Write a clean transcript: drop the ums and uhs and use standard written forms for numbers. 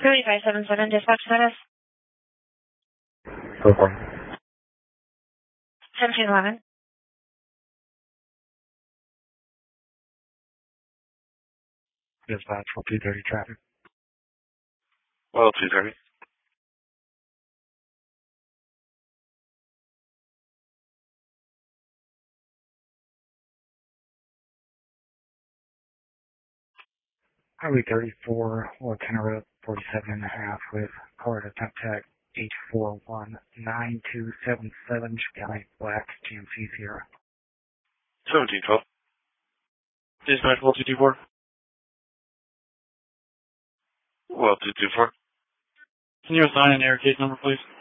3577 dispatch status. So far. 1711. Dispatch for 230 traffic. Well, 230. Highway 34, Lieutenant Road 47.5 with caller attempt tag 8419277 Sky Black GMC Sierra. 1712. Dispatch, well, 224. Well, 224. Can you assign an air case number, please?